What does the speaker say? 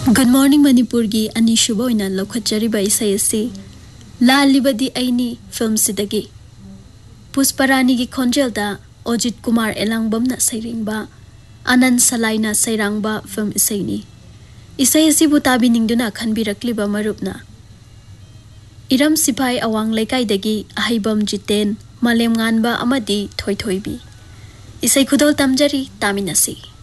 Good morning Manipur gi anishuba oina lokhatjariba isai asi lalibadi aini film sidagi Pusparani gi khonjelda Ojit Kumar Elangbamna sairingba Anand Salaina sairangba film isaini isai asi butabi ningduna khanbirakliba marupna Iram Sipai awang laikai dagi Ahibam Jiten Malem nganba amadi thoithoibi isai khudol tamjari taminasi